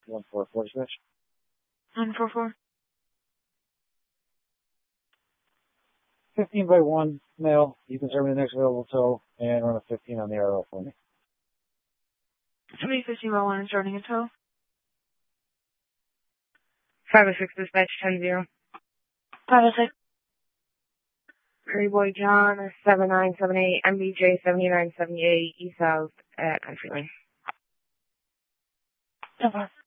144 dispatch. 144. 15 by 1 male. You can serve me the next available tow and run a 15 on the RL for me. How many 15 by 1 is starting a tow? 506 dispatch 10-0. 506. Prairie Boy John 7978 MBJ 7978 East South at Country Lane. 10-4.